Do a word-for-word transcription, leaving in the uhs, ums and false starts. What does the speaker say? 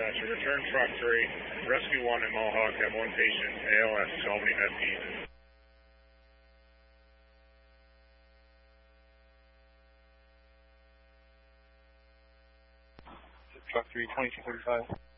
dispatcher. Return truck three, rescue one in Mohawk, have one patient, A L S, Albany Med P. Truck three, twenty-two thirty-five.